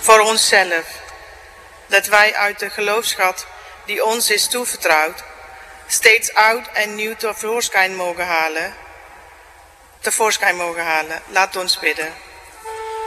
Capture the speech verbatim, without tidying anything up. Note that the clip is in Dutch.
voor onszelf, dat wij uit de geloofschat die ons is toevertrouwd, steeds oud en nieuw tevoorschijn mogen halen. Tevoorschijn mogen halen. Laat ons bidden.